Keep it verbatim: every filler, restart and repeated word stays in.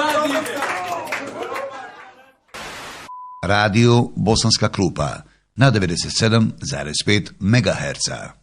Radio Bosanska Krupa na devedeset sedam zarez pet megaherca.